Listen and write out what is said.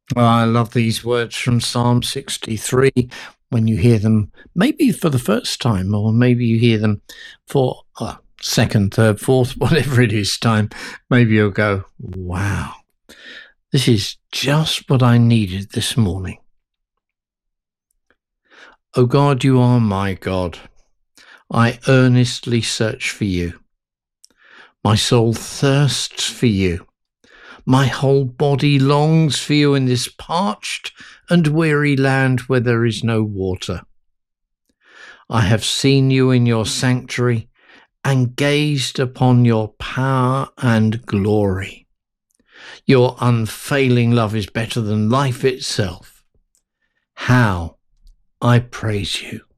Well, I love these words from Psalm 63 when you hear them, maybe for the first time, or maybe you hear them for second, third, fourth, whatever it is time. Maybe you'll go, wow, this is just what I needed this morning. O God, you are my God. I earnestly search for you. My soul thirsts for you. My whole body longs for you in this parched and weary land where there is no water. I have seen you in your sanctuary and gazed upon your power and glory. Your unfailing love is better than life itself. How I praise you.